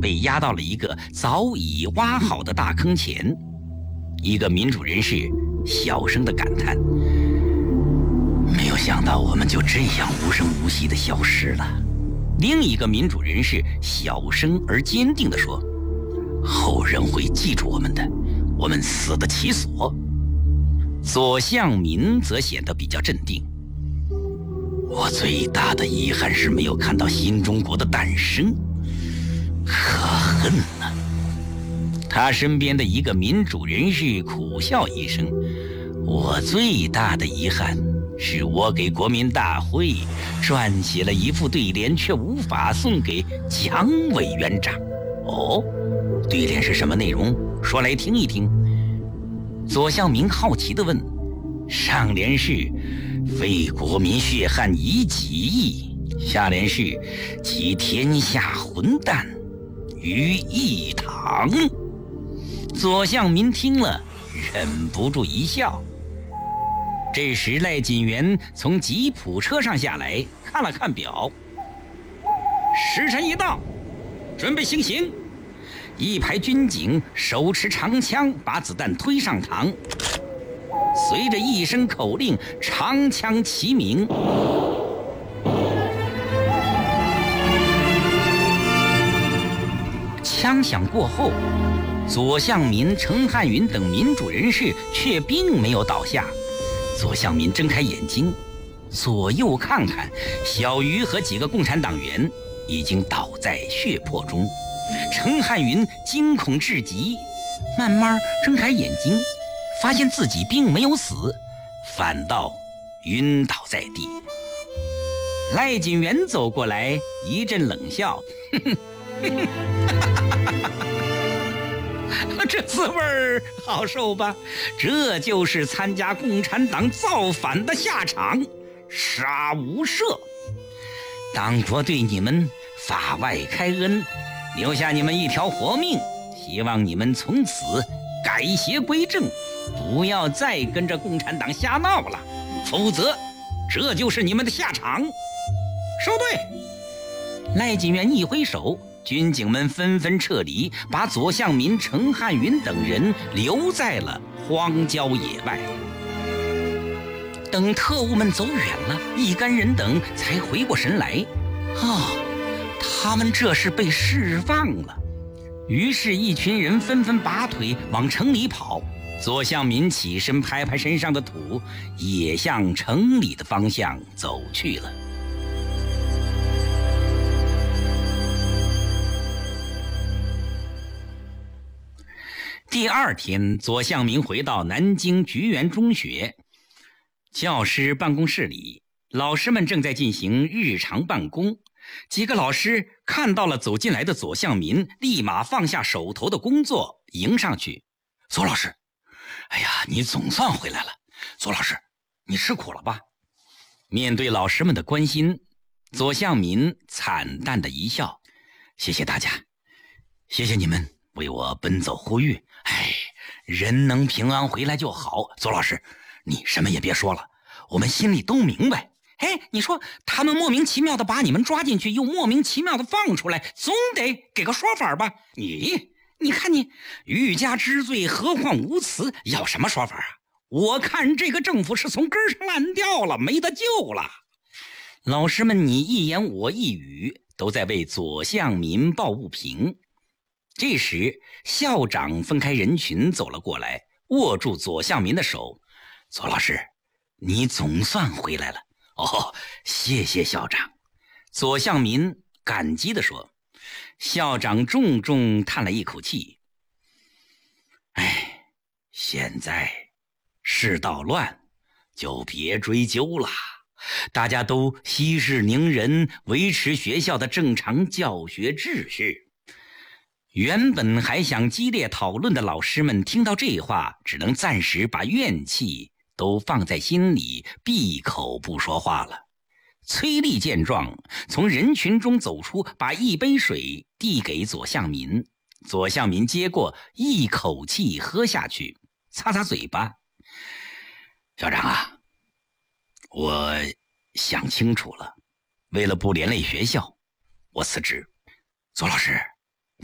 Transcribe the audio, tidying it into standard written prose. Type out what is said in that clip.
被押到了一个早已挖好的大坑前。一个民主人士小声地感叹：没有想到我们就这样无声无息地消失了。另一个民主人士小声而坚定地说：后人会记住我们的，我们死得其所。左相民则显得比较镇定：我最大的遗憾是没有看到新中国的诞生，可恨呐！他身边的一个民主人士苦笑一声：我最大的遗憾是我给国民大会撰写了一副对联，却无法送给蒋委员长。哦，对联是什么内容？说来听一听。左相民好奇地问：上联是费国民血汗以己意，下联是集天下混蛋于一堂。左相民听了忍不住一笑。这时赖锦元从吉普车上下来，看了看表，时辰一到，准备行刑。一排军警手持长枪，把子弹推上膛，随着一声口令，长枪齐鸣。枪响过后，左相民、程汉云等民主人士却并没有倒下。左相民睁开眼睛，左右看看，小鱼和几个共产党员已经倒在血泊中。程汉云惊恐至极，慢慢睁开眼睛，发现自己并没有死，反倒晕倒在地。赖锦元走过来，一阵冷笑：这滋味好受吧？这就是参加共产党造反的下场，杀无赦。党国对你们法外开恩，留下你们一条活命，希望你们从此改邪归正，不要再跟着共产党瞎闹了，否则这就是你们的下场。收队！赖锦元一挥手，军警们纷纷撤离，把左相民、程汉云等人留在了荒郊野外。等特务们走远了，一干人等才回过神来，他们这是被释放了。于是一群人纷纷拔腿往城里跑。左相民起身拍拍身上的土，也向城里的方向走去了。第二天，左相民回到南京菊园中学，教师办公室里，老师们正在进行日常办公。几个老师看到了走进来的左相民，立马放下手头的工作，迎上去：左老师，哎呀，你总算回来了。左老师，你吃苦了吧？面对老师们的关心，左相民惨淡的一笑：谢谢大家，谢谢你们为我奔走呼吁。人能平安回来就好。左老师，你什么也别说了，我们心里都明白。你说他们莫名其妙的把你们抓进去，又莫名其妙的放出来，总得给个说法吧？你看你欲加之罪，何患无辞？要什么说法啊？我看这个政府是从根上烂掉了，没得救了。老师们你一言我一语，都在为左相民抱不平。这时校长分开人群走了过来，握住左相民的手：左老师，你总算回来了。谢谢校长。左相民感激地说。校长重重叹了一口气：现在世道乱，就别追究了，大家都息事宁人，维持学校的正常教学秩序。原本还想激烈讨论的老师们听到这话，只能暂时把怨气都放在心里，闭口不说话了。崔丽见状，从人群中走出，把一杯水递给左相民。左相民接过，一口气喝下去，擦擦嘴巴：校长啊，我想清楚了，为了不连累学校，我辞职。左老师，